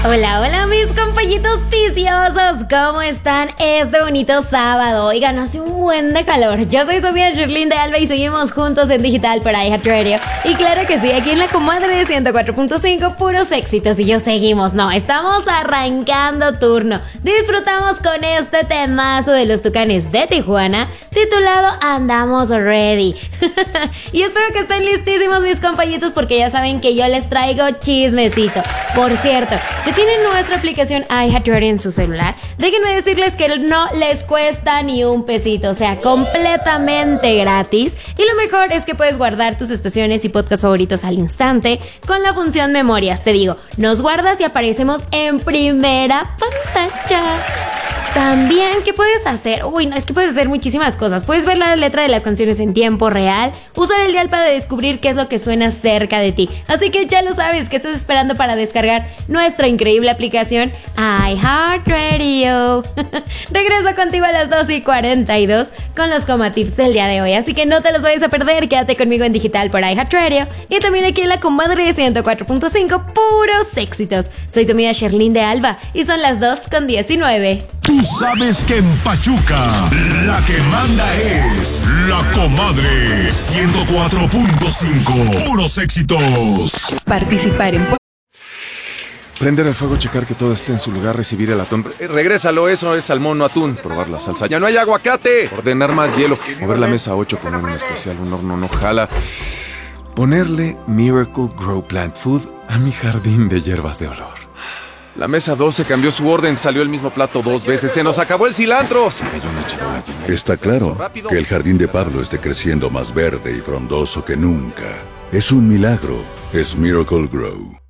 Hola, hola mis compañitos viciosos, ¿cómo están este bonito sábado? Oigan, hace un buen de calor. Yo soy su amiga Sherlyn de Alba y seguimos juntos en digital por iHeartRadio. Y claro que sí, aquí en la comadre de 104.5, puros éxitos. Y yo seguimos, no, estamos arrancando turno. Disfrutamos con este temazo de los Tucanes de Tijuana, titulado Andamos Ready. Y espero que estén listísimos mis compañitos, porque ya saben que yo les traigo chismecito. Por cierto, si tienen nuestra aplicación iHeartRadio en su celular, déjenme decirles que no les cuesta ni un pesito, o sea, completamente gratis. Y lo mejor es que puedes guardar tus estaciones y podcasts favoritos al instante con la función memorias. Te digo, nos guardas y aparecemos en primera pantalla. También, ¿qué puedes hacer? Uy, no, es que puedes hacer muchísimas cosas. Puedes ver la letra de las canciones en tiempo real, usar el dial para descubrir qué es lo que suena cerca de ti. Así que ya lo sabes, ¿qué estás esperando para descargar nuestra increíble aplicación iHeartRadio? Regreso contigo a las 2:42 con los Coma Tips del día de hoy. Así que no te los vayas a perder, quédate conmigo en digital por iHeartRadio y también aquí en la comadre de 104.5, puros éxitos. Soy tu amiga Sherlyn de Alba y son las 2:19. Tú sabes que en Pachuca la que manda es la comadre 104.5. Puros éxitos. Participar en... Prender el fuego, checar que todo esté en su lugar, recibir el atún. Regrésalo, eso es salmón, no atún. Probar la salsa. Ya no hay aguacate. Ordenar más hielo. Mover la mesa 8, poner un especial, un horno no jala. Ponerle Miracle Grow Plant Food a mi jardín de hierbas de olor. La mesa 12 cambió su orden, salió el mismo plato 2 veces, se nos acabó el cilantro. Se cayó una charola llena. Está claro que el jardín de Pablo esté creciendo más verde y frondoso que nunca. Es un milagro, es Miracle Grow.